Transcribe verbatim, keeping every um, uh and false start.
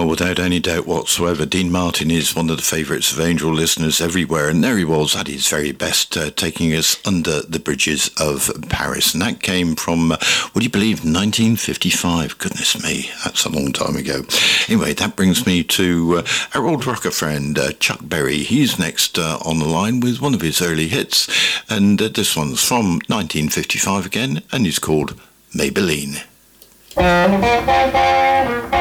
Well, without any doubt whatsoever, Dean Martin is one of the favourites of Angel listeners everywhere, and there he was at his very best, uh, taking us under the bridges of Paris. And that came from, uh, would you believe, nineteen fifty-five? Goodness me, that's a long time ago. Anyway, that brings me to uh, our old rocker friend, uh, Chuck Berry. He's next uh, on the line with one of his early hits, and uh, this one's from nineteen fifty-five again, and it's called Maybelline.